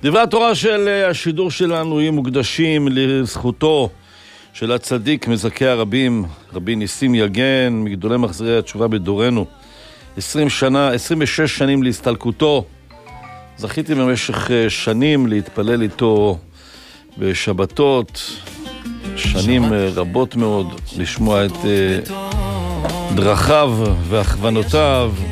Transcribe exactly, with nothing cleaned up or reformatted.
דברי התורה של השידור שלנו יהיו מוקדשים לזכותו של הצדיק מזכה הרבים, רבי ניסים יגן, מגדולי מחזירי התשובה בדורנו. עשרים שנה, עשרים ושש שנים להסתלקותו. זכיתי במשך שנים להתפלל איתו בשבתות, שנים רבות מאוד, לשמוע את דרכיו והכוונותיו.